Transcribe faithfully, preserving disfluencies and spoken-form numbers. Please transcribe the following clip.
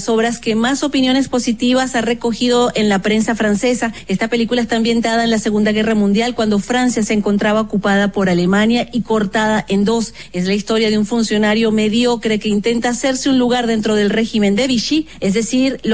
obras que más opiniones positivas ha recogido en la prensa francesa. Esta película está ambientada en la Segunda Guerra Mundial, cuando Francia se encontraba ocupada por Alemania y cortada en dos. Es la historia de un funcionario mediocre que intenta hacerse un lugar dentro del régimen de Vichy, es decir,